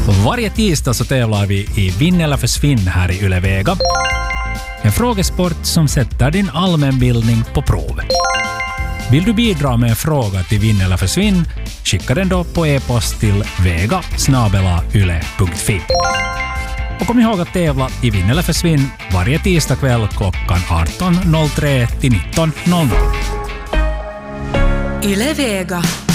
Varje tisdag så tävlar vi i Vinn eller försvinn här i Yle Vega. En frågesport som sätter din allmänbildning på prov. Vill du bidra med en fråga till Vinn eller försvinn, skicka den då på e-post till vega@yle.fi. Och kom ihåg att tävla i Vinn eller försvinn varje tisdag kväll klockan 18.03 till 19.00. Yle Vega.